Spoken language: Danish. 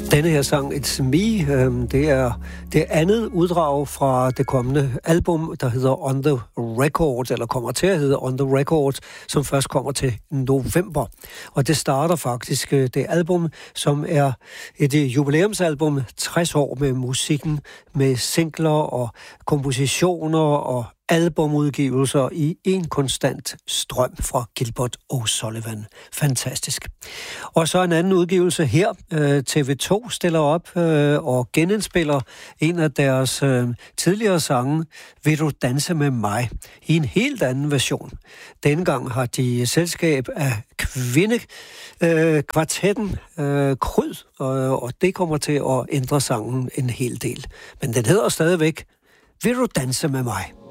Denne her sang, It's Me, det er det andet uddrag fra det kommende album, der hedder On The Record, eller kommer til at hedde On The Record, som først kommer til november. Og det starter faktisk det album, som er et jubilæumsalbum, 60 år med musikken, med singler og kompositioner og albumudgivelser i en konstant strøm fra Gilbert O'Sullivan. Fantastisk. Og så en anden udgivelse her. TV2 stiller op og genindspiller en af deres tidligere sange, Vil du danse med mig? I en helt anden version. Denne gang har de selskab af kvindekvartetten Kryd, og det kommer til at ændre sangen en hel del. Men den hedder stadigvæk Vil du danse med mig?